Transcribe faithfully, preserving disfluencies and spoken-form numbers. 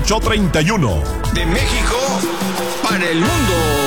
ocho treinta y uno. De México para el mundo.